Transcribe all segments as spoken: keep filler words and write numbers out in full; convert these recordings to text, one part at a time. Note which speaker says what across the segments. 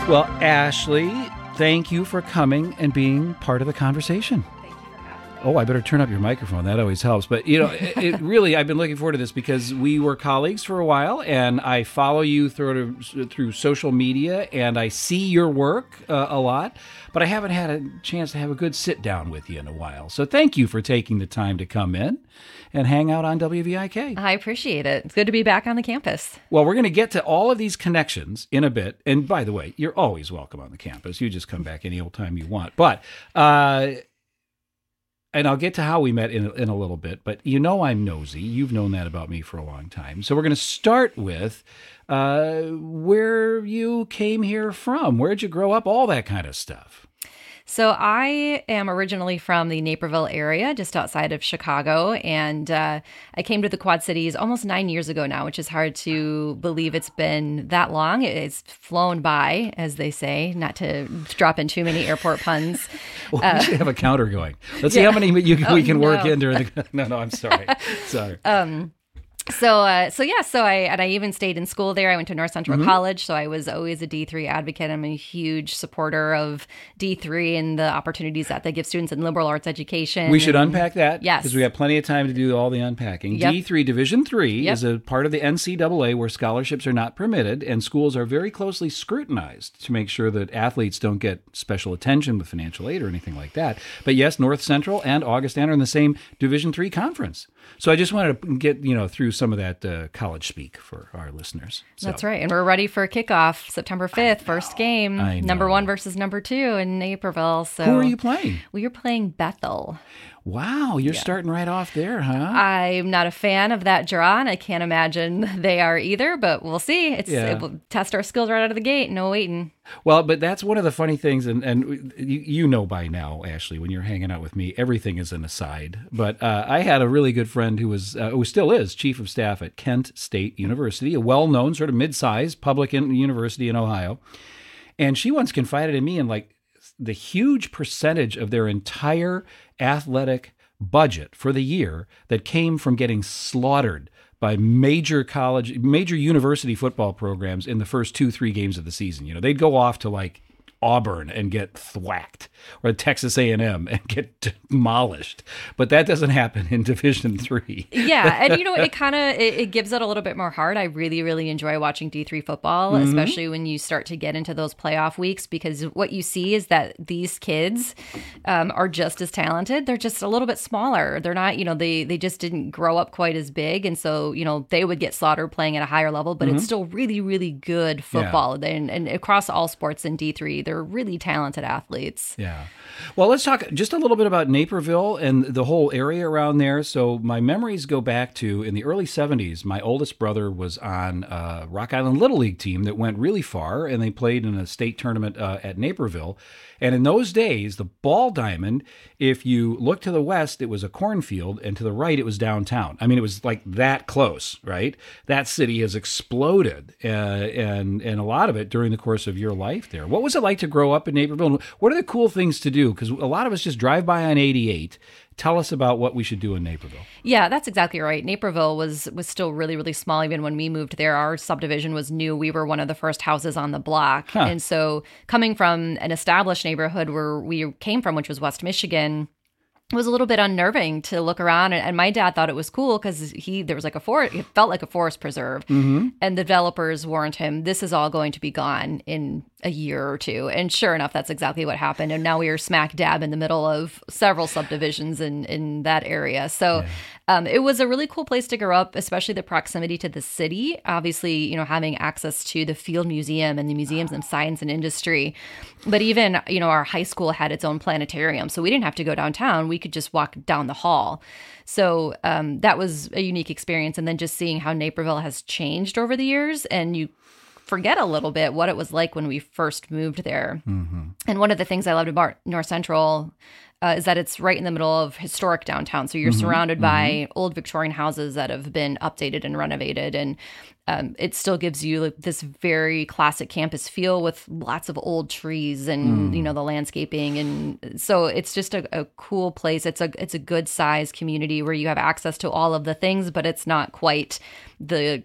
Speaker 1: Well, Ashley, thank you for coming and being part of the conversation.
Speaker 2: Thank you for having me.
Speaker 1: Oh, I better turn up your microphone. That always helps. But, you know, it, it really, I've been looking forward to this because we were colleagues for a while, and I follow you through through social media, and I see your work uh, a lot, but I haven't had a chance to have a good sit down with you in a while. So thank you for taking the time to come in and hang out on W V I K.
Speaker 2: I appreciate it. It's good to be back on the campus.
Speaker 1: Well, we're going to get to all of these connections in a bit. And by the way, you're always welcome on the campus. You just come back any old time you want. But, uh, and I'll get to how we met in, in a little bit. But you know I'm nosy. You've known that about me for a long time. So we're going to start with uh, where you came here from. Where'd you grow up? All that kind of stuff.
Speaker 2: So I am originally from the Naperville area, just outside of Chicago, and uh, I came to the Quad Cities almost nine years ago now, which is hard to believe it's been that long. It's flown by, as they say, not to drop in too many airport puns.
Speaker 1: Well,
Speaker 2: uh,
Speaker 1: we should have a counter going. Let's see how many you,
Speaker 2: Oh,
Speaker 1: we can work
Speaker 2: no.
Speaker 1: in during the... No, no, I'm sorry. Sorry.
Speaker 2: Um, So, uh, so yeah, so I, and I even stayed in school there. I went to North Central
Speaker 1: Mm-hmm.
Speaker 2: College, so I was always a D three advocate. I'm a huge supporter of D three and the opportunities that they give students in liberal arts education.
Speaker 1: We should
Speaker 2: and-
Speaker 1: unpack that.
Speaker 2: Yes.
Speaker 1: Because we have plenty of time to do all the unpacking.
Speaker 2: Yep.
Speaker 1: D three, Division three,
Speaker 2: Yep.
Speaker 1: is a part of the N C double A where scholarships are not permitted, and schools are very closely scrutinized to make sure that athletes don't get special attention with financial aid or anything like that. But yes, North Central and Augustana are in the same Division three conference. So I just wanted to get, you know, through some of that uh, college speak for our listeners. So.
Speaker 2: That's right. And we're ready for kickoff September fifth, first game.
Speaker 1: I
Speaker 2: Number
Speaker 1: know.
Speaker 2: one versus number two in Naperville. So
Speaker 1: Who are you playing?
Speaker 2: We are playing Bethel.
Speaker 1: Wow, you're starting right off there, huh?
Speaker 2: I'm not a fan of that draw, and I can't imagine they are either, but we'll see. It's
Speaker 1: Yeah.
Speaker 2: it will test our skills right out of the gate. No waiting.
Speaker 1: Well, but that's one of the funny things, and, and you, you know by now, Ashley, when you're hanging out with me, everything is an aside. But uh, I had a really good friend who was, uh, who still is, chief of staff at Kent State University, a well-known sort of mid-sized public in- university in Ohio. And she once confided in me in like the huge percentage of their entire athletic budget for the year that came from getting slaughtered by major college, major university football programs in the first two, three games of the season. You know, they'd go off to like Auburn and get thwacked, or Texas A and M and get demolished. But that doesn't happen in Division Three.
Speaker 2: Yeah, and you know, it kind of it, it gives it a little bit more heart. I really, really enjoy watching D three football,
Speaker 1: Mm-hmm.
Speaker 2: especially when you start to get into those playoff weeks, because what you see is that these kids um, are just as talented. They're just a little bit smaller. They're not, you know, they they just didn't grow up quite as big, and so you know they would get slaughtered playing at a higher level. But
Speaker 1: Mm-hmm.
Speaker 2: it's still really, really good football, and, and across all sports in D three, they're really talented athletes.
Speaker 1: Yeah. Well, let's talk just a little bit about Naperville and the whole area around there. So my memories go back to in the early seventies, my oldest brother was on a Rock Island Little League team that went really far, and they played in a state tournament uh, at Naperville. And in those days, the ball diamond, if you look to the west, it was a cornfield, and to the right, it was downtown. I mean, it was like that close, right? That city has exploded, uh, and and a lot of it during the course of your life there. What was it like to grow up in Naperville? And what are the cool things to do? Because a lot of us just drive by on eighty-eight. Tell us about what we should do in Naperville.
Speaker 2: Yeah, that's exactly right. Naperville was was still really, really small. Even when we moved there, our subdivision was new. We were one of the first houses on the block.
Speaker 1: Huh.
Speaker 2: And so coming from an established neighborhood where we came from, which was West Michigan, it was a little bit unnerving to look around. And, and my dad thought it was cool because he there was like a forest, it felt like a forest preserve.
Speaker 1: Mm-hmm.
Speaker 2: And the developers warned him, this is all going to be gone in a year or two. And sure enough, that's exactly what happened. And now we are smack dab in the middle of several subdivisions in, in that area. So
Speaker 1: Yeah.
Speaker 2: um, it was a really cool place to grow up, especially the proximity to the city. Obviously, you know, having access to the Field Museum and the museums of science and industry. But even, you know, our high school had its own planetarium. So we didn't have to go downtown. We could just walk down the hall. So um, that was a unique experience. And then just seeing how Naperville has changed over the years, and you forget a little bit what it was like when we first moved there.
Speaker 1: Mm-hmm.
Speaker 2: And one of the things I loved about North Central uh, is that it's right in the middle of historic downtown. So you're
Speaker 1: Mm-hmm.
Speaker 2: surrounded by old Victorian houses that have been updated and renovated. And um, it still gives you like, this very classic campus feel with lots of old trees and,
Speaker 1: Mm.
Speaker 2: you know, the landscaping. And so it's just a, a cool place. It's a, it's a good size community where you have access to all of the things, but it's not quite the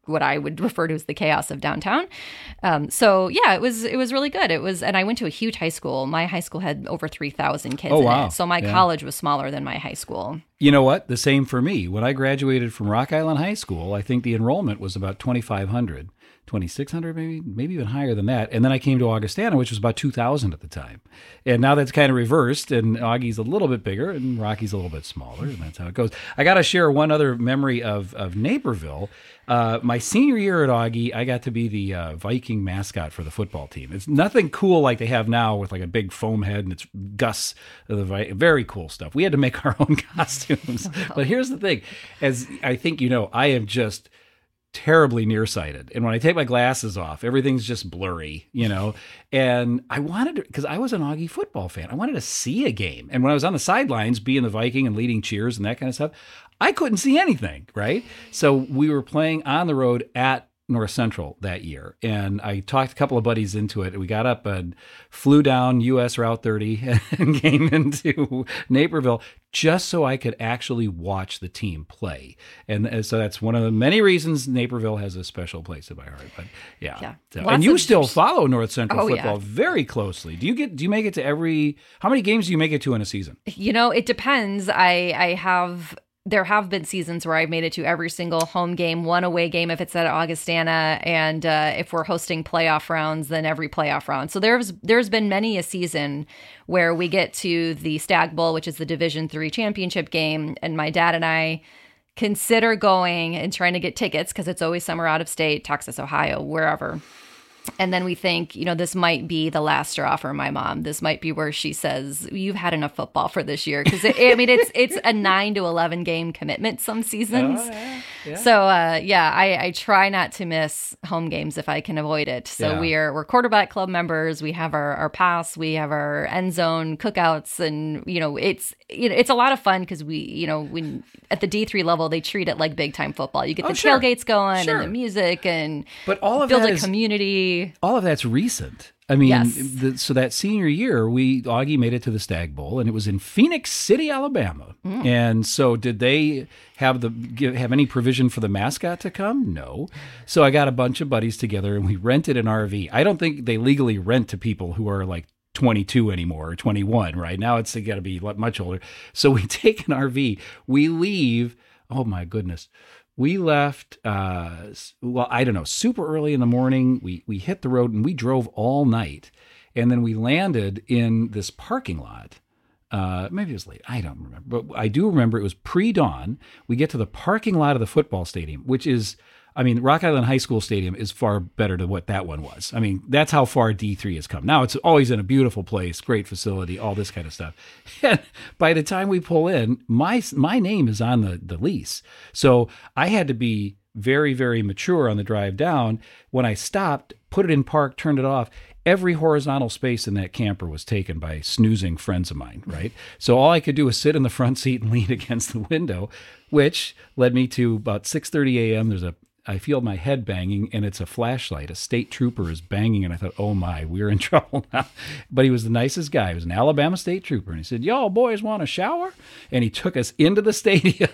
Speaker 2: what I would refer to as the chaos of downtown. Um, so yeah, it was it was really good. It was, and I went to a huge high school. My high school had over three thousand kids
Speaker 1: oh,
Speaker 2: in
Speaker 1: wow.
Speaker 2: it. So my
Speaker 1: yeah.
Speaker 2: college was smaller than my high school.
Speaker 1: You know what? The same for me. When I graduated from Rock Island High School, I think the enrollment was about twenty-five hundred. twenty-six hundred, maybe, maybe even higher than that. And then I came to Augustana, which was about two thousand at the time. And now that's kind of reversed, and Augie's a little bit bigger, and Rocky's a little bit smaller, and that's how it goes. I got to share one other memory of, of Naperville. Uh, my senior year at Augie, I got to be the uh, Viking mascot for the football team. It's nothing cool like they have now with like a big foam head, and it's Gus, the Vi- very cool stuff. We had to make our own costumes. Wow. But here's the thing. As I think you know, I am just terribly nearsighted, and when I take my glasses off, everything's just blurry, you know. And I wanted to, because I was an Augie football fan, I wanted to see a game. And when I was on the sidelines, being the Viking and leading cheers and that kind of stuff, I couldn't see anything, right? So we were playing on the road at North Central that year, and I talked a couple of buddies into it. We got up and flew down U S Route thirty and came into Naperville just so I could actually watch the team play. And so that's one of the many reasons Naperville has a special place in my heart. But yeah,
Speaker 2: yeah.
Speaker 1: So, and you still follow North Central
Speaker 2: oh,
Speaker 1: football
Speaker 2: yeah.
Speaker 1: very closely. Do you get? Do you make it to every? How many games do you make it to in a season?
Speaker 2: You know, it depends. I I have. There have been seasons where I've made it to every single home game, one away game if it's at Augustana, and uh, if we're hosting playoff rounds, then every playoff round. So there's there's been many a season where we get to the Stag Bowl, which is the Division three championship game, and my dad and I consider going and trying to get tickets because it's always somewhere out of state, Texas, Ohio, wherever. And then we think, you know, this might be the last straw for my mom. This might be where she says, you've had enough football for this year. Because, I mean, it's it's a nine to eleven game commitment some seasons. Oh, yeah. Yeah. So, uh, yeah, I, I try not to miss home games if I can avoid it. So yeah. we are, we're quarterback club members. We have our, our pass. We have our end zone cookouts. And, you know, it's you know, it's a lot of fun because we, you know, when at the D three level, they treat it like big time football. You get the oh, sure. tailgates going sure. and the music and
Speaker 1: but all of
Speaker 2: build
Speaker 1: that
Speaker 2: a
Speaker 1: is-
Speaker 2: community.
Speaker 1: All of that's recent. I mean,
Speaker 2: yes.
Speaker 1: the, so that senior year, we Augie made it to the Stag Bowl, and it was in Phoenix City, Alabama. Mm. And so, did they have the give, have any provision for the mascot to come? No. So I got a bunch of buddies together, and we rented an R V. I don't think they legally rent to people who are like twenty-two anymore or twenty-one. Right now, it's got to be much older. So we take an R V. We leave. Oh my goodness. We left, uh, well, I don't know, super early in the morning. We we hit the road and we drove all night. And then we landed in this parking lot. Uh, maybe it was late. I don't remember. But I do remember it was pre-dawn. We get to the parking lot of the football stadium, which is, I mean, Rock Island High School Stadium is far better than what that one was. I mean, that's how far D three has come. Now it's always in a beautiful place, great facility, all this kind of stuff. And by the time we pull in, my my name is on the, the lease. So I had to be very, very mature on the drive down. When I stopped, put it in park, turned it off, every horizontal space in that camper was taken by snoozing friends of mine, right? So all I could do was sit in the front seat and lean against the window, which led me to about six thirty a.m. There's a I feel my head banging, and it's a flashlight. A state trooper is banging, and I thought, oh my, we're in trouble now. But he was the nicest guy. He was an Alabama state trooper, and he said, y'all boys want a shower? And he took us into the stadium.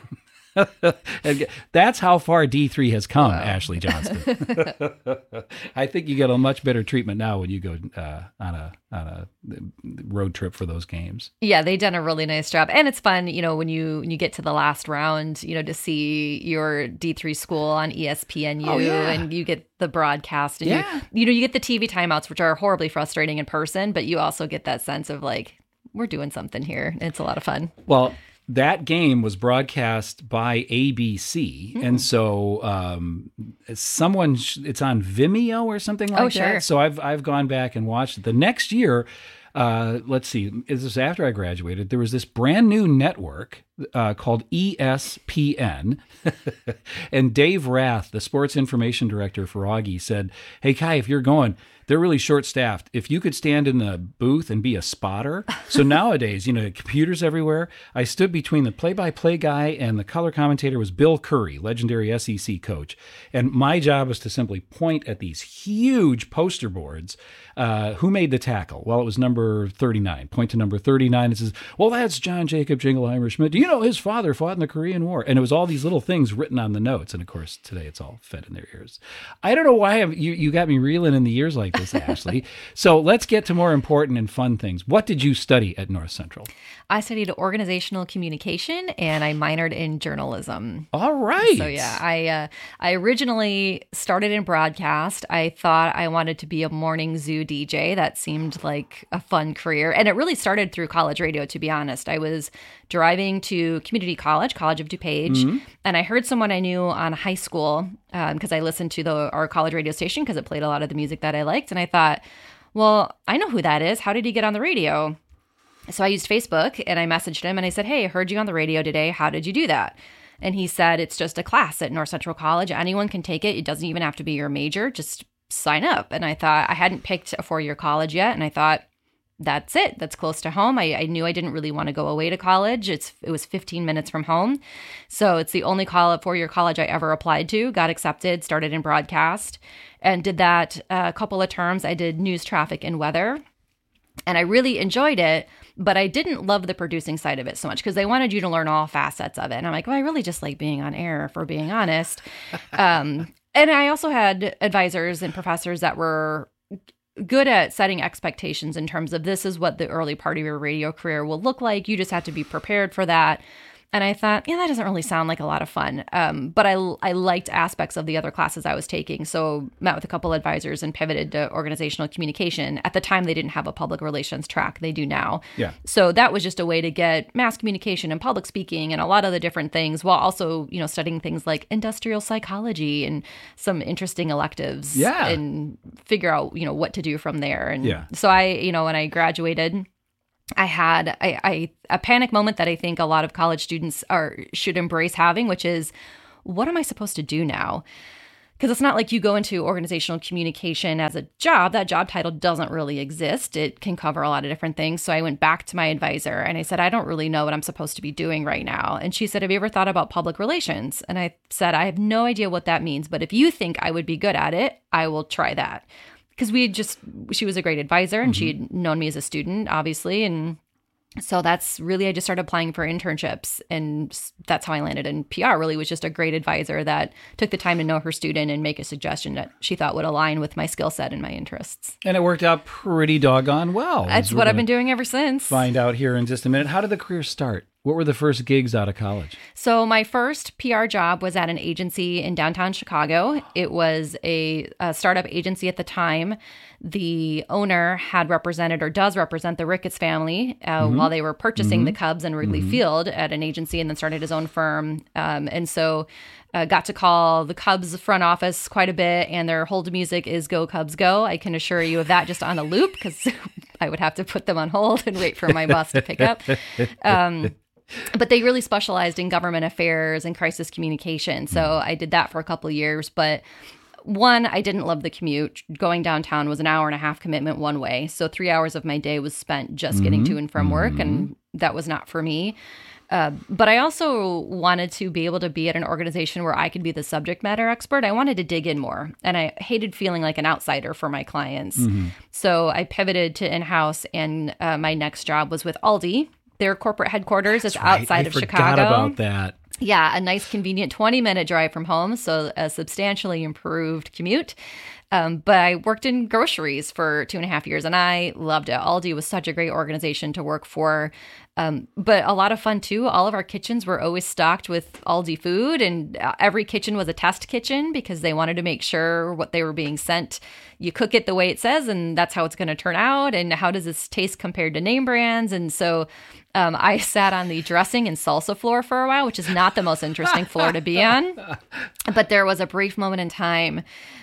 Speaker 1: And that's how far D three has come, wow. Ashley Johnston. I think you get a much better treatment now when you go uh, on a on a road trip for those games.
Speaker 2: Yeah, they've done a really nice job, and it's fun, you know, when you when you get to the last round, you know, to see your D three school on E S P N U, oh, yeah. and you get the broadcast, and yeah. you you know you get the T V timeouts, which are horribly frustrating in person, but you also get that sense of like we're doing something here. It's a lot of fun.
Speaker 1: Well. That game was broadcast by A B C, mm. and so um, someone it's on Vimeo or something like
Speaker 2: oh,
Speaker 1: that.
Speaker 2: Sure.
Speaker 1: So I've I've gone back and watched it. The next year, uh, let's see, this is after I graduated. There was this brand new network uh, called E S P N, and Dave Rath, the sports information director for Augie, said, "Hey Kai, if you're going, they're really short-staffed. If you could stand in the booth and be a spotter, so nowadays, you know, computers everywhere. I stood between the play-by-play guy and the color commentator was Bill Curry, legendary S E C coach, and my job was to simply point at these huge poster boards. Uh, who made the tackle? Well, it was number thirty-nine. Point to number thirty-nine and says, well, that's John Jacob Jingleheimer Schmidt. Do you know his father fought in the Korean War? And it was all these little things written on the notes. And of course, today it's all fed in their ears. I don't know why I'm, you, you got me reeling in the years like this, Ashley. So let's get to more important and fun things. What did you study at North Central?
Speaker 2: I studied organizational communication and I minored in journalism.
Speaker 1: All right.
Speaker 2: So yeah, I uh, I originally started in broadcast. I thought I wanted to be a morning zoo D J. That seemed like a fun career. And it really started through college radio, to be honest. I was driving to community college, College of DuPage, mm-hmm. and I heard someone I knew on high school because um, I listened to the our college radio station because it played a lot of the music that I liked. And I thought, well, I know who that is. How did he get on the radio? So I used Facebook and I messaged him and I said, hey, I heard you on the radio today. How did you do that? And he said, it's just a class at North Central College. Anyone can take it. It doesn't even have to be your major. Just sign up. And I thought, I hadn't picked a four-year college yet. And I thought, that's it. That's close to home. I, I knew I didn't really want to go away to college. It's It was fifteen minutes from home. So it's the only college, four-year college I ever applied to, got accepted, started in broadcast, and did that a couple of terms. I did news, traffic, and weather. And I really enjoyed it, but I didn't love the producing side of it so much because they wanted you to learn all facets of it. And I'm like, well, I really just like being on air, if we're being honest. um, and I also had advisors and professors that were good at setting expectations in terms of this is what the early part of your radio career will look like. You just have to be prepared for that. And I thought, yeah, that doesn't really sound like a lot of fun. Um, but I, I liked aspects of the other classes I was taking. So met with a couple advisors and pivoted to organizational communication. At the time, they didn't have a public relations track. They do now.
Speaker 1: Yeah.
Speaker 2: So that was just a way to get mass communication and public speaking and a lot of the different things while also, you know, studying things like industrial psychology and some interesting electives.
Speaker 1: Yeah.
Speaker 2: And figure out, you know, what to do from there. And
Speaker 1: yeah.
Speaker 2: so I, you know, when I graduated, I had I, I, a panic moment that I think a lot of college students are should embrace having, which is, what am I supposed to do now? Because it's not like you go into organizational communication as a job. That job title doesn't really exist. It can cover a lot of different things. So I went back to my advisor and I said, I don't really know what I'm supposed to be doing right now. And she said, have you ever thought about public relations? And I said, I have no idea what that means, but if you think I would be good at it, I will try that. Because we just, she was a great advisor and mm-hmm. she had known me as a student, obviously. And so that's really, I just started applying for internships. And that's how I landed in P R, really was just a great advisor that took the time to know her student and make a suggestion that she thought would align with my skill set and my interests.
Speaker 1: And it worked out pretty doggone well.
Speaker 2: That's what I've been doing ever since.
Speaker 1: Find out here in just a minute. How did the career start? What were the first gigs out of college?
Speaker 2: So my first P R job was at an agency in downtown Chicago. It was a, a startup agency at the time. The owner had represented or does represent the Ricketts family uh, mm-hmm. while they were purchasing mm-hmm. the Cubs in Wrigley mm-hmm. Field at an agency and then started his own firm. Um, and so uh, got to call the Cubs front office quite a bit, and their hold music is Go Cubs Go. I can assure you of that just on a loop because I would have to put them on hold and wait for my boss to pick up. Um, But they really specialized in government affairs and crisis communication. So I did that for a couple of years. But one, I didn't love the commute. Going downtown was an hour and a half commitment one way. So three hours of my day was spent just mm-hmm. getting to and from work. Mm-hmm. And that was not for me. Uh, but I also wanted to be able to be at an organization where I could be the subject matter expert. I wanted to dig in more. And I hated feeling like an outsider for my clients. Mm-hmm. So I pivoted to in-house. And uh, my next job was with Aldi. Their corporate headquarters is
Speaker 1: right.
Speaker 2: outside
Speaker 1: I
Speaker 2: of
Speaker 1: forgot
Speaker 2: Chicago.
Speaker 1: About that.
Speaker 2: Yeah, a nice, convenient twenty-minute drive from home, so a substantially improved commute. Um, but I worked in groceries for two and a half years, and I loved it. Aldi was such a great organization to work for, um, but a lot of fun, too. All of our kitchens were always stocked with Aldi food, and every kitchen was a test kitchen because they wanted to make sure what they were being sent, you cook it the way it says, and that's how it's going to turn out, and how does this taste compared to name brands? And so um, I sat on the dressing and salsa floor for a while, which is not the most interesting floor to be on, but there was a brief moment in time.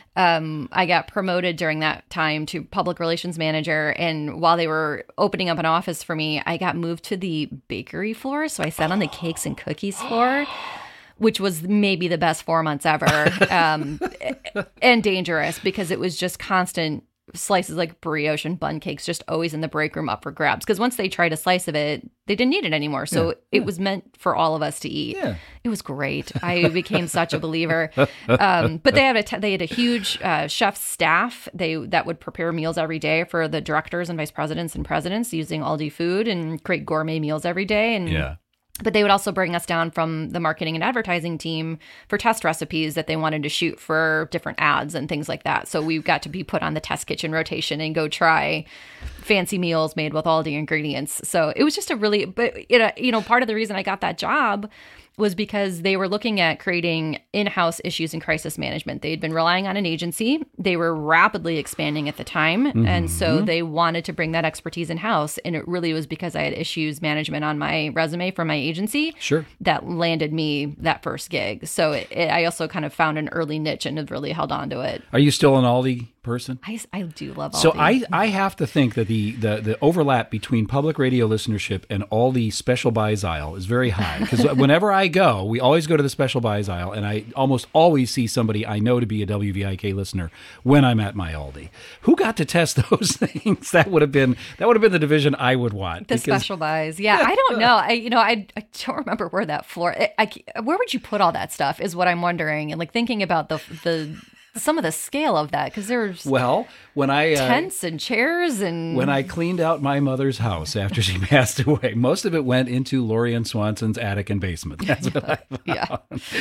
Speaker 2: Um, I got promoted during that time to public relations manager. And while they were opening up an office for me, I got moved to the bakery floor. So I sat on the cakes and cookies floor, which was maybe the best four months ever. Um, and dangerous because it was just constant slices like brioche and bun cakes just always in the break room up for grabs. Because once they tried a slice of it, they didn't need it anymore. So
Speaker 1: Yeah,
Speaker 2: it
Speaker 1: yeah.
Speaker 2: was meant for all of us to eat.
Speaker 1: Yeah.
Speaker 2: It was great. I became such a believer. Um, but they had a t- they had a huge uh, chef staff. They that would prepare meals every day for the directors and vice presidents and presidents using Aldi food and create gourmet meals every day. And
Speaker 1: Yeah.
Speaker 2: But they would also bring us down from the marketing and advertising team for test recipes that they wanted to shoot for different ads and things like that. So we got to be put on the test kitchen rotation and go try fancy meals made with all the ingredients. So it was just a really, but you know, you know, part of the reason I got that job was because they were looking at creating in-house issues and crisis management. They'd been relying on an agency. They were rapidly expanding at the time. Mm-hmm. And so they wanted to bring that expertise in-house. And it really was because I had issues management on my resume from my agency
Speaker 1: Sure.
Speaker 2: that landed me that first gig. So it, it, I also kind of found an early niche and have really held on to it.
Speaker 1: Are you still an Aldi person?
Speaker 2: I, I do love Aldi.
Speaker 1: So I, I have to think that the, the, the overlap between public radio listenership and Aldi special buys aisle is very high. Because whenever I go, we always go to the special buys aisle, and I almost always see somebody I know to be a W V I K listener when I'm at my Aldi. Who got to test those things? That would have been that would have been the division I would want.
Speaker 2: The
Speaker 1: because,
Speaker 2: special buys. Yeah, I don't know. I you know I, I don't remember where that floor. I, I, where would you put all that stuff? Is what I'm wondering, and like thinking about the the. some of the scale of that, because there's
Speaker 1: well, when I uh,
Speaker 2: tents and chairs and
Speaker 1: when I cleaned out my mother's house after she passed away, most of it went into Lori Ann Swanson's attic and basement. That's what I found.
Speaker 2: Yeah.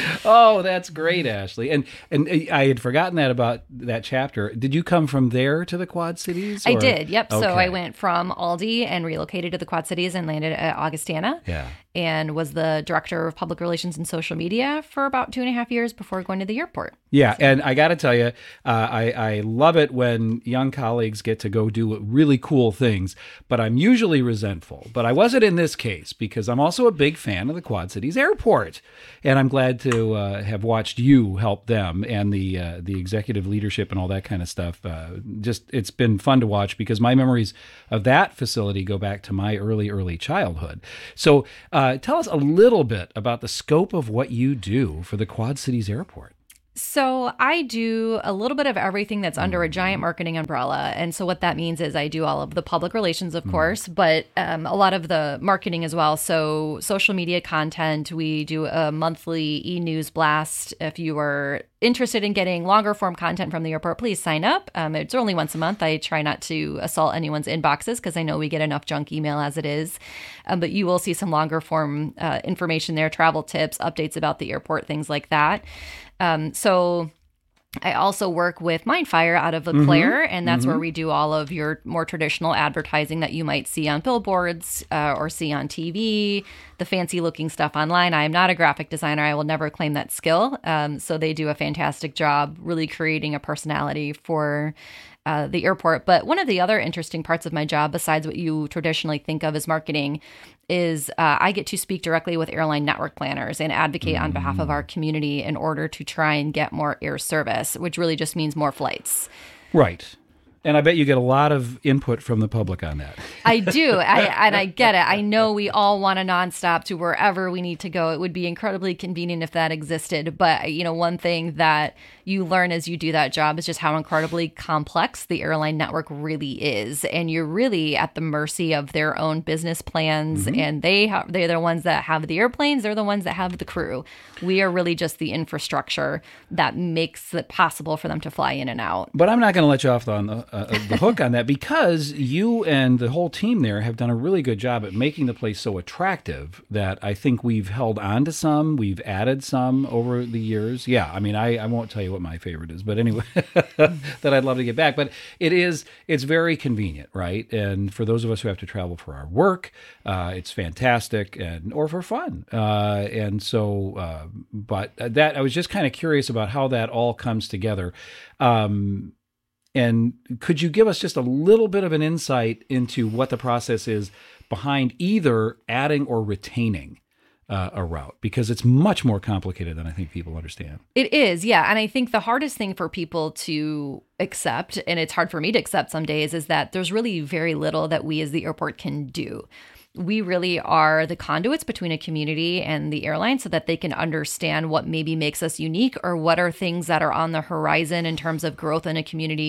Speaker 1: Oh, that's great, Ashley. And and I had forgotten that about that chapter. Did you come from there to the Quad Cities?
Speaker 2: I
Speaker 1: or-
Speaker 2: did. Yep.
Speaker 1: Okay.
Speaker 2: So I went from Aldi and relocated to the Quad Cities and landed at Augustana.
Speaker 1: Yeah.
Speaker 2: And was the director of public relations and social media for about two and a half years before going to the airport.
Speaker 1: Yeah, and I got to tell you, uh, I, I love it when young colleagues get to go do really cool things, but I'm usually resentful. But I wasn't in this case because I'm also a big fan of the Quad Cities Airport, and I'm glad to uh, have watched you help them and the uh, the executive leadership and all that kind of stuff. Uh, just it's been fun to watch because my memories of that facility go back to my early, early childhood. So uh, tell us a little bit about the scope of what you do for the Quad Cities Airport.
Speaker 2: So I do a little bit of everything that's under a giant marketing umbrella. And so what that means is I do all of the public relations, of course, but um, a lot of the marketing as well. So social media content, we do a monthly e-news blast. If you are interested in getting longer form content from the airport, please sign up. Um, it's only once a month. I try not to assault anyone's inboxes because I know we get enough junk email as it is. Um, but you will see some longer form uh, information there, travel tips, updates about the airport, things like that. Um, so I also work with Mindfire out of LeClaire, mm-hmm. and that's mm-hmm. where we do all of your more traditional advertising that you might see on billboards uh, or see on T V, the fancy looking stuff online. I am not a graphic designer. I will never claim that skill. Um, so they do a fantastic job really creating a personality for uh, the airport. But one of the other interesting parts of my job, besides what you traditionally think of as marketing, is uh, I get to speak directly with airline network planners and advocate mm. on behalf of our community in order to try and get more air service, which really just means more flights.
Speaker 1: Right. And I bet you get a lot of input from the public on that.
Speaker 2: I do. I, and I get it. I know we all want a nonstop to wherever we need to go. It would be incredibly convenient if that existed. But, you know, one thing that you learn as you do that job is just how incredibly complex the airline network really is. And you're really at the mercy of their own business plans. Mm-hmm. And they ha- they're the ones that have the airplanes. They're the ones that have the crew. We are really just the infrastructure that makes it possible for them to fly in and out.
Speaker 1: But I'm not going to let you off on the Uh, the hook on that because you and the whole team there have done a really good job at making the place so attractive that I think we've held on to some, we've added some over the years. Yeah, I mean, I, I won't tell you what my favorite is, but anyway, that I'd love to get back. But it is, it's very convenient, right? And for those of us who have to travel for our work, uh, it's fantastic, and or for fun. Uh, and so, uh, but that, I was just kind of curious about how that all comes together. Um, And could you give us just a little bit of an insight into what the process is behind either adding or retaining uh, a route? Because it's much more complicated than I think people understand.
Speaker 2: It is, yeah. And I think the hardest thing for people to accept, and it's hard for me to accept some days, is that there's really very little that we as the airport can do. We really are the conduits between a community and the airline so that they can understand what maybe makes us unique or what are things that are on the horizon in terms of growth in a community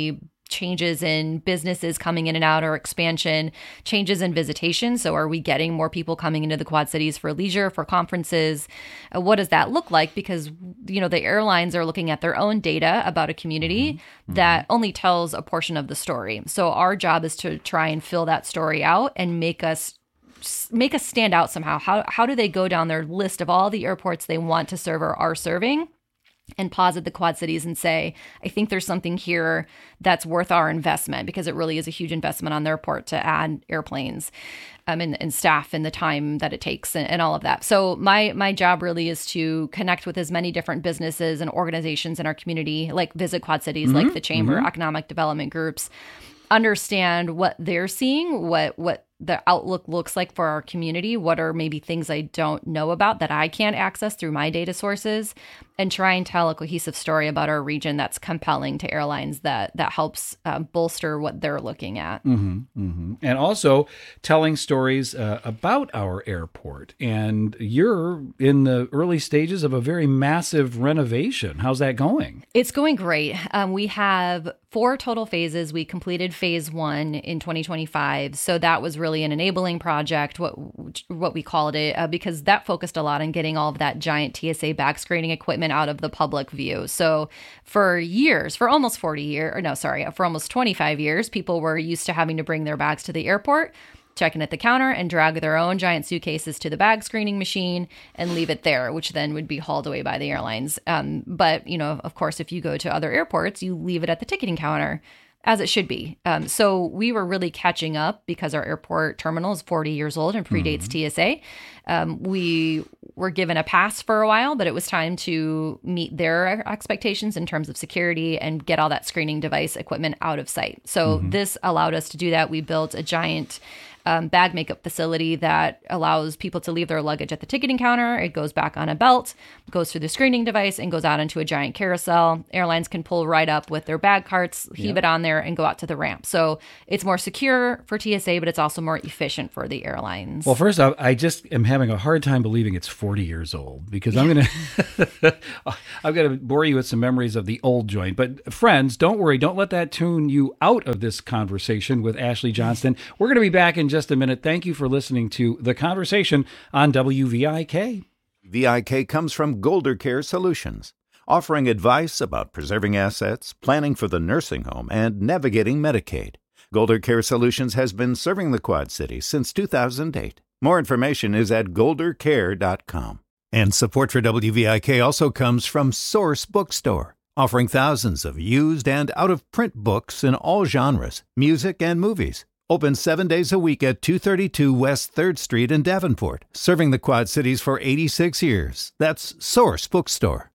Speaker 2: changes in businesses coming in and out or expansion, changes in visitation. So are we getting more people coming into the Quad Cities for leisure, for conferences? Uh, what does that look like? Because, you know, the airlines are looking at their own data about a community mm-hmm. that only tells a portion of the story. So our job is to try and fill that story out and make us make us stand out somehow. How how do they go down their list of all the airports they want to serve or are serving and pause at the Quad Cities and say, I think there's something here that's worth our investment, because it really is a huge investment on their part to add airplanes um, and, and staff and the time that it takes and, and all of that. So my my job really is to connect with as many different businesses and organizations in our community, like Visit Quad Cities, mm-hmm. like the Chamber, mm-hmm. economic development groups, understand what they're seeing, what what the outlook looks like for our community, what are maybe things I don't know about that I can't access through my data sources, and try and tell a cohesive story about our region that's compelling to airlines, that that helps uh, bolster what they're looking at.
Speaker 1: Mm-hmm, mm-hmm. And also telling stories uh, about our airport. And you're in the early stages of a very massive renovation. How's that going?
Speaker 2: It's going great. Um, we have four total phases. We completed phase one in twenty twenty-five. So that was really an enabling project, what what we called it, uh, because that focused a lot on getting all of that giant T S A bag screening equipment out of the public view. So for years, for almost forty years, or no, sorry, for almost twenty-five years, people were used to having to bring their bags to the airport, check in at the counter, and drag their own giant suitcases to the bag screening machine and leave it there, which then would be hauled away by the airlines. Um, but, you know, of course, if you go to other airports, you leave it at the ticketing counter, as it should be. Um, so we were really catching up because our airport terminal is forty years old and predates mm-hmm. T S A. Um, we were given a pass for a while, but it was time to meet their expectations in terms of security and get all that screening device equipment out of sight. So mm-hmm. this allowed us to do that. We built a giant Um, bag makeup facility that allows people to leave their luggage at the ticketing counter. It goes back on a belt, goes through the screening device, and goes out into a giant carousel. Airlines can pull right up with their bag carts, heave yep. it on there, and go out to the ramp. So it's more secure for T S A, but it's also more efficient for the airlines.
Speaker 1: Well, first off, I just am having a hard time believing it's forty years old, because I'm going to I'm going to bore you with some memories of the old joint. But friends, don't worry. Don't let that tune you out of this conversation with Ashley Johnston. We're going to be back in just a minute. Thank you for listening to The Conversation on W V I K.
Speaker 3: V I K comes from Golder Care Solutions, offering advice about preserving assets, planning for the nursing home, and navigating Medicaid. Golder Care Solutions has been serving the Quad Cities since two thousand eight. More information is at golder care dot com. And support for W V I K also comes from Source Bookstore, offering thousands of used and out-of-print books in all genres, music and movies. Open seven days a week at two thirty-two West third Street in Davenport, serving the Quad Cities for eighty-six years. That's Source Bookstore.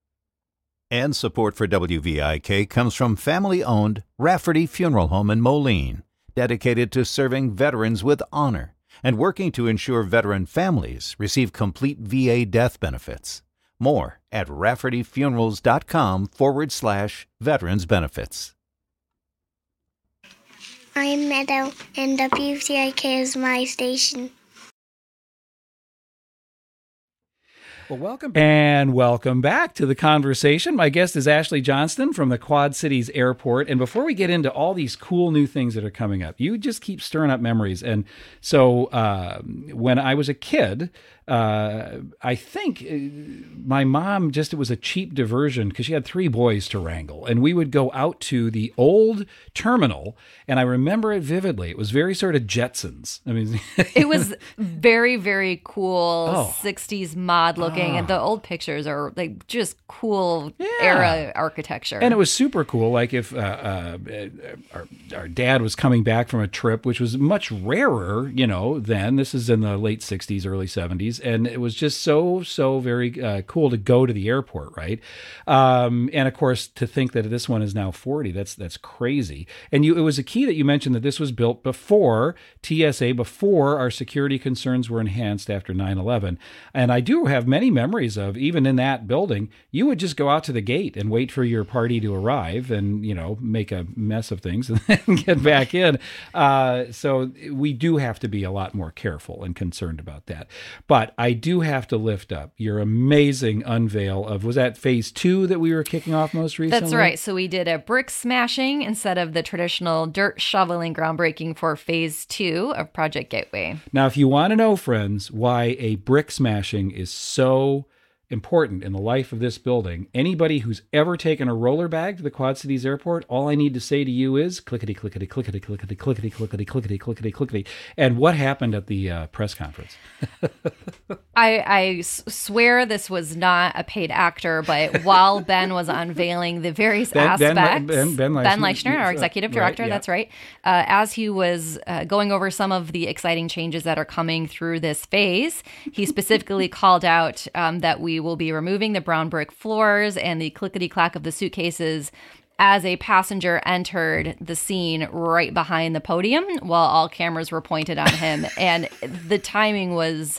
Speaker 3: And support for W V I K comes from family-owned Rafferty Funeral Home in Moline, dedicated to serving veterans with honor and working to ensure veteran families receive complete V A death benefits. More at raffertyfunerals.com forward slash veterans benefits.
Speaker 4: I'm Meadow, and W V I K is my station.
Speaker 1: Well, welcome. And welcome back to The Conversation. My guest is Ashley Johnston from the Quad Cities Airport. And before we get into all these cool new things that are coming up, you just keep stirring up memories. And so uh, when I was a kid, uh, I think my mom just, it was a cheap diversion because she had three boys to wrangle. And we would go out to the old terminal. And I remember it vividly. It was very sort of Jetsons. I mean,
Speaker 2: it was very, very cool
Speaker 1: Oh.
Speaker 2: sixties mod looking.
Speaker 1: Ah.
Speaker 2: And the old pictures are like just cool
Speaker 1: Yeah.
Speaker 2: era architecture.
Speaker 1: And it was super cool. Like if uh, uh, our, our dad was coming back from a trip, which was much rarer, you know, then. This is in the late sixties, early seventies. And it was just so, so very uh, cool to go to the airport, right? Um, and of course, to think that this one is now forty, that's that's crazy. And you, it was a key that you mentioned that this was built before T S A, before our security concerns were enhanced after nine eleven. And I do have many memories of, even in that building, you would just go out to the gate and wait for your party to arrive and, you know, make a mess of things and then get back in. Uh, so we do have to be a lot more careful and concerned about that. But I do have to lift up your amazing unveil of, was that phase two that we were kicking off most recently?
Speaker 2: That's right. So we did a brick smashing instead of the traditional dirt shoveling groundbreaking for phase two of Project Gateway.
Speaker 1: Now, if you want to know, friends, why a brick smashing is so important in the life of this building, anybody who's ever taken a roller bag to the Quad Cities Airport, all I need to say to you is clickety, clickety, clickety, clickety, clickety, clickety, clickety, clickety, clickety. And what happened at the uh, press conference?
Speaker 2: I, I s- swear this was not a paid actor, but while Ben was unveiling the various
Speaker 1: Ben, ben,
Speaker 2: aspects,
Speaker 1: Ben, Ben, Leischner,
Speaker 2: Ben Leischner, our executive director,
Speaker 1: right, yeah.
Speaker 2: that's right, uh, as he was uh, going over some of the exciting changes that are coming through this phase, he specifically called out um, that we will be removing the brown brick floors and the clickety-clack of the suitcases as a passenger entered the scene right behind the podium while all cameras were pointed on him. And the timing was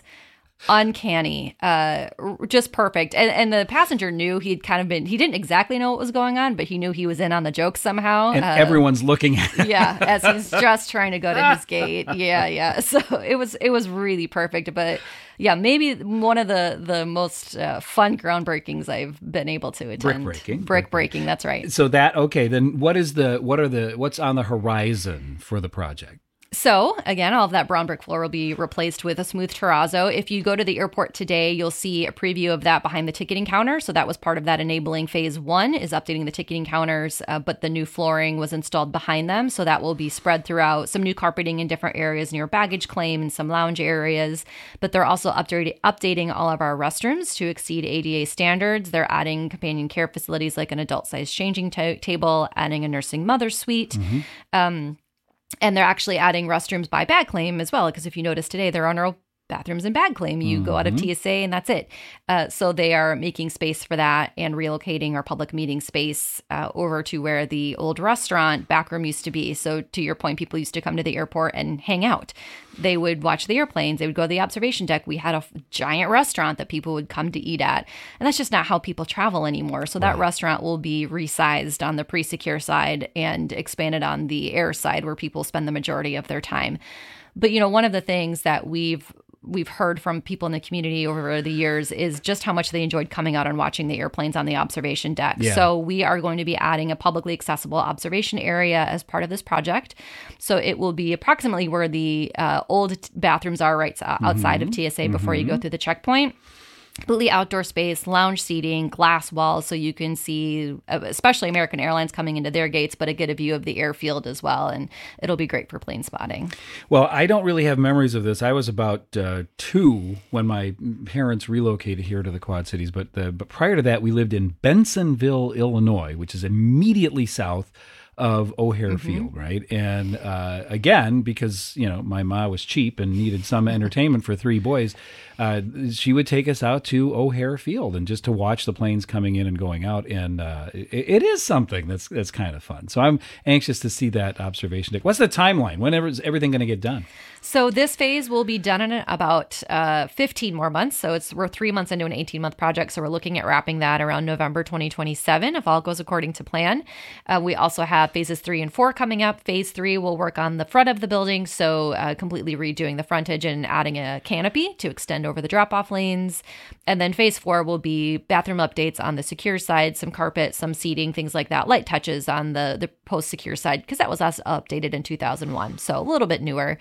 Speaker 2: uncanny, uh, just perfect. And, and the passenger knew he'd kind of been, he didn't exactly know what was going on, but he knew he was in on the joke somehow.
Speaker 1: And
Speaker 2: uh,
Speaker 1: everyone's looking at him.
Speaker 2: Yeah, as he's just trying to go to his gate. Yeah, yeah. So it was, it was really perfect. But yeah, maybe one of the, the most uh, fun groundbreakings I've been able to attend.
Speaker 1: Brick breaking.
Speaker 2: Brick breaking, that's right.
Speaker 1: So that, okay, then what is the, what are the, what's on the horizon for the project?
Speaker 2: So, again, all of that brown brick floor will be replaced with a smooth terrazzo. If you go to the airport today, you'll see a preview of that behind the ticketing counter. So that was part of that enabling phase one, is updating the ticketing counters, uh, but the new flooring was installed behind them. So that will be spread throughout, some new carpeting in different areas near baggage claim and some lounge areas. But they're also update, updating all of our restrooms to exceed A D A standards. They're adding companion care facilities like an adult-sized changing t- table, adding a nursing mother suite. Mm-hmm. Um, And they're actually adding restrooms by bag claim as well, because if you notice today, there are no bathrooms in bag claim. You mm-hmm. go out of T S A and that's it. Uh, so they are making space for that and relocating our public meeting space uh, over to where the old restaurant backroom used to be. So to your point, people used to come to the airport and hang out. They would watch the airplanes. They would go to the observation deck. We had a f- giant restaurant that people would come to eat at. And that's just not how people travel anymore. So that right. restaurant will be resized on the pre-secure side and expanded on the air side where people spend the majority of their time. But, you know, one of the things that we've we've heard from people in the community over the years is just how much they enjoyed coming out and watching the airplanes on the observation deck. Yeah. So we are going to be adding a publicly accessible observation area as part of this project. So it will be approximately where the uh, old t- bathrooms are right outside mm-hmm. of T S A before mm-hmm. you go through the checkpoint. Completely outdoor space, lounge seating, glass walls, so you can see, especially American Airlines coming into their gates, but get a view of the airfield as well, and it'll be great for plane spotting.
Speaker 1: Well, I don't really have memories of this. I was about uh, two when my parents relocated here to the Quad Cities, but, the, but prior to that, we lived in Bensonville, Illinois, which is immediately south of O'Hare mm-hmm. Field, right? And uh, again, because, you know, my ma was cheap and needed some entertainment for three boys, uh, she would take us out to O'Hare Field and just to watch the planes coming in and going out. And uh, it, it is something that's that's kind of fun. So I'm anxious to see that observation deck. What's the timeline? Whenever is everything going to get done?
Speaker 2: So this phase will be done in about uh, fifteen more months. So it's we're three months into an eighteen-month project. So we're looking at wrapping that around November twenty twenty-seven, if all goes according to plan. Uh, we also have phases three and four coming up. Phase three will work on the front of the building, so uh, completely redoing the frontage and adding a canopy to extend over the drop-off lanes. And then phase four will be bathroom updates on the secure side, some carpet, some seating, things like that, light touches on the, the post-secure side, because that was us updated in two thousand one, so a little bit newer.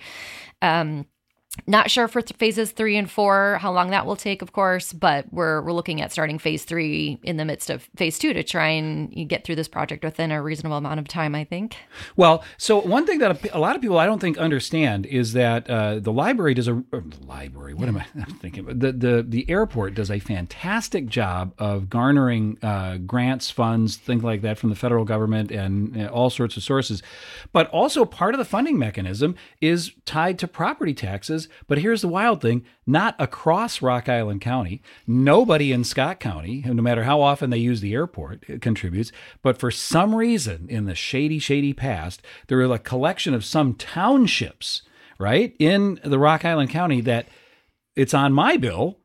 Speaker 2: Um, Not sure for th- phases three and four, how long that will take, of course, but we're we're looking at starting phase three in the midst of phase two to try and get through this project within a reasonable amount of time, I think.
Speaker 1: Well, so one thing that a, a lot of people I don't think understand is that uh, the library does a or the library. What am I I'm thinking? The the the airport does a fantastic job of garnering uh, grants, funds, things like that from the federal government and uh, all sorts of sources. But also part of the funding mechanism is tied to property taxes. But here's the wild thing, not across Rock Island County. Nobody in Scott County, no matter how often they use the airport, contributes. But for some reason, in the shady, shady past, there are a collection of some townships, right, in the Rock Island County that it's on my bill,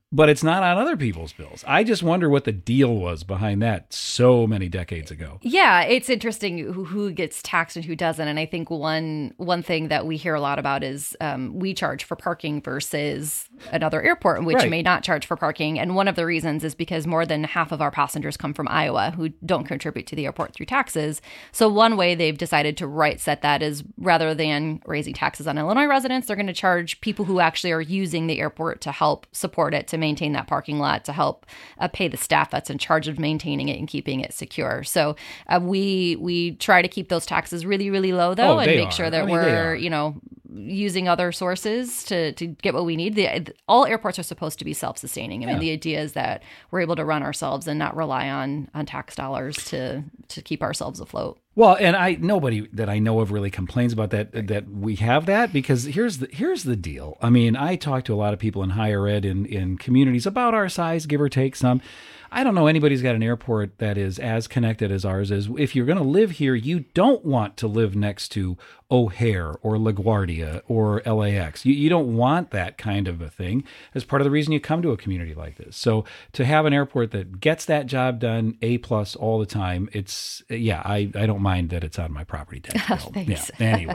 Speaker 1: but it's not on other people's bills. I just wonder what the deal was behind that so many decades ago.
Speaker 2: Yeah, it's interesting who, who gets taxed and who doesn't. And I think one one thing that we hear a lot about is um, we charge for parking versus another airport, which
Speaker 1: Right.
Speaker 2: may not charge for parking. And one of the reasons is because more than half of our passengers come from Iowa who don't contribute to the airport through taxes. So one way they've decided to right set that is rather than raising taxes on Illinois residents, they're going to charge people who actually are using the airport to help support it, to maintain that parking lot, to help uh, pay the staff that's in charge of maintaining it and keeping it secure. So uh, we we try to keep those taxes really, really low, though,
Speaker 1: Oh,
Speaker 2: and
Speaker 1: they
Speaker 2: make
Speaker 1: are.
Speaker 2: sure that
Speaker 1: I mean, they are.
Speaker 2: we're, you know, using other sources to, to get what we need. The, all airports are supposed to be self-sustaining. I mean,
Speaker 1: Yeah.
Speaker 2: the idea is that we're able to run ourselves and not rely on on tax dollars to to keep ourselves afloat.
Speaker 1: Well, and I nobody that I know of really complains about that that we have that, because here's the here's the deal. I mean, I talk to a lot of people in higher ed in in communities about our size, give or take some. I don't know anybody who's got an airport that is as connected as ours is. If you're going to live here, you don't want to live next to O'Hare or LaGuardia or L A X. You, you don't want that kind of a thing. That's part of the reason you come to a community like this. So to have an airport that gets that job done A plus all the time, it's, yeah, I, I don't mind that it's on my property tax bill.
Speaker 2: Thanks.
Speaker 1: Yeah. Anyway.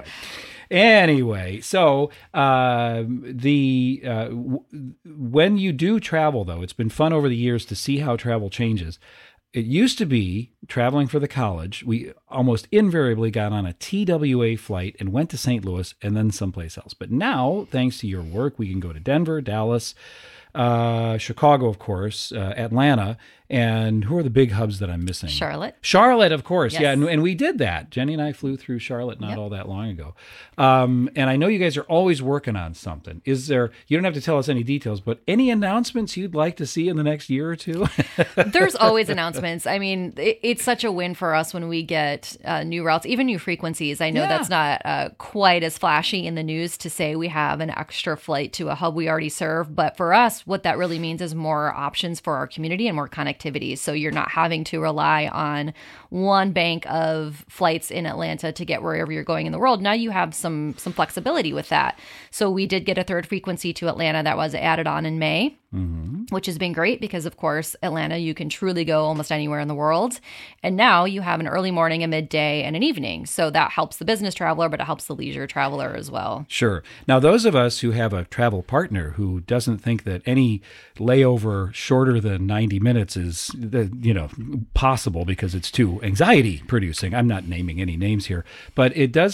Speaker 1: Anyway, so uh, the uh, w- when you do travel, though, it's been fun over the years to see how travel changes. It used to be traveling for the college. We almost invariably got on a T W A flight and went to Saint Louis and then someplace else. But now, thanks to your work, we can go to Denver, Dallas, uh, Chicago, of course, uh, Atlanta, and who are the big hubs that I'm missing?
Speaker 2: Charlotte.
Speaker 1: Charlotte, of course.
Speaker 2: Yes.
Speaker 1: Yeah, and, and we did that. Jenny and I flew through Charlotte not
Speaker 2: Yep.
Speaker 1: all that long ago. Um, and I know you guys are always working on something. Is there, you don't have to tell us any details, but any announcements you'd like to see in the next year or two?
Speaker 2: There's always announcements. I mean, it, it's such a win for us when we get uh, new routes, even new frequencies. I know
Speaker 1: Yeah.
Speaker 2: that's not uh, quite as flashy in the news to say we have an extra flight to a hub we already serve. But for us, what that really means is more options for our community and more connectivity. So you're not having to rely on one bank of flights in Atlanta to get wherever you're going in the world. Now you have some some flexibility with that. So we did get a third frequency to Atlanta that was added on in May. Mm-hmm. Which has been great because, of course, Atlanta, you can truly go almost anywhere in the world. And now you have an early morning, a midday, and an evening. So that helps the business traveler, but it helps the leisure traveler as well.
Speaker 1: Sure. Now, those of us who have a travel partner who doesn't think that any layover shorter than ninety minutes is, you know, possible because it's too anxiety producing. I'm not naming any names here, but it does